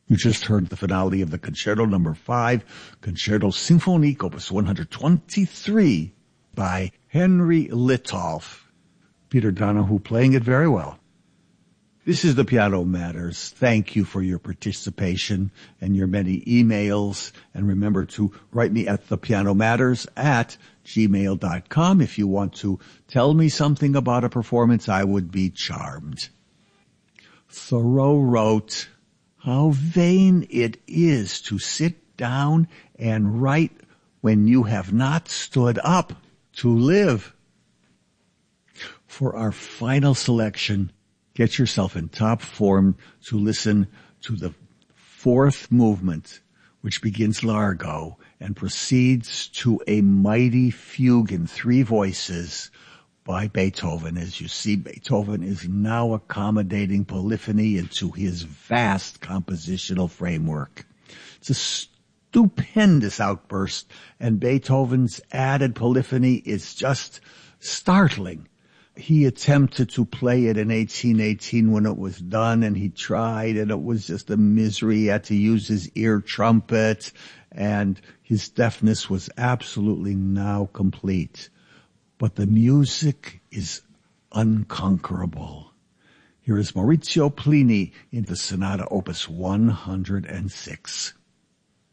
You just heard the finale of the Concerto Number 5, Concerto Symphonique, Opus 123, by Henry Littolf. Peter Donahue playing it very well. This is The Piano Matters. Thank you for your participation and your many emails. And remember to write me at thepianomatters@gmail.com. If you want to tell me something about a performance, I would be charmed. Thoreau wrote, "How vain it is to sit down and write when you have not stood up to live." For our final selection, get yourself in top form to listen to the fourth movement, which begins largo and proceeds to a mighty fugue in 3 voices by Beethoven. As you see, Beethoven is now accommodating polyphony into his vast compositional framework. It's a stupendous outburst, and Beethoven's added polyphony is just startling. He attempted to play it in 1818 when it was done, and he tried, and it was just a misery. He had to use his ear trumpet, and his deafness was absolutely now complete. But the music is unconquerable. Here is Maurizio Plini in the Sonata Opus 106.